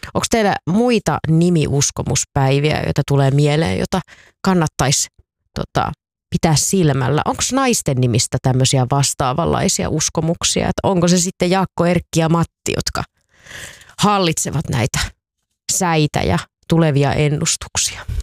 Onko teillä muita nimiuskomuspäiviä, joita tulee mieleen, jota kannattaisi pitää silmällä? Onko naisten nimistä tämmöisiä vastaavanlaisia uskomuksia? Että onko se sitten Jaakko, Erkki ja Matti, jotka hallitsevat näitä säitä ja tulevia ennustuksia?